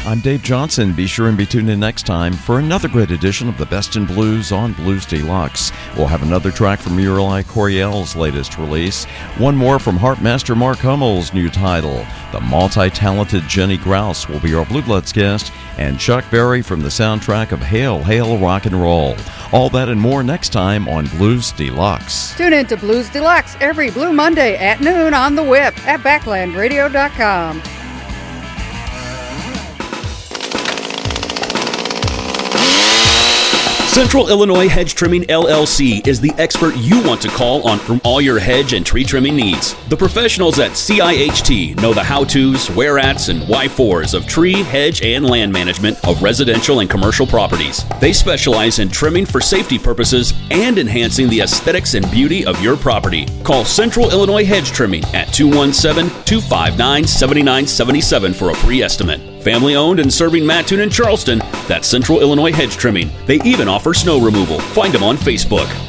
I'm Dave Johnson. Be sure and be tuned in next time for another great edition of the Best in Blues on Blues Deluxe. We'll have another track from Uri Coryell's latest release, one more from Harpmaster Mark Hummel's new title. The multi-talented Jenny Grouse will be our Blue Bloods guest, and Chuck Berry from the soundtrack of Hail, Hail, Rock and Roll. All that and more next time on Blues Deluxe. Tune in to Blues Deluxe every Blue Monday at noon on the Whip at backlandradio.com. Central Illinois Hedge Trimming LLC is the expert you want to call on for all your hedge and tree trimming needs. The professionals at CIHT know the how-tos, where-ats, and why-fors of tree, hedge, and land management of residential and commercial properties. They specialize in trimming for safety purposes and enhancing the aesthetics and beauty of your property. Call Central Illinois Hedge Trimming at 217-259-7977 for a free estimate. Family owned and serving Mattoon and Charleston, that's Central Illinois Hedge Trimming. They even offer snow removal. Find them on Facebook.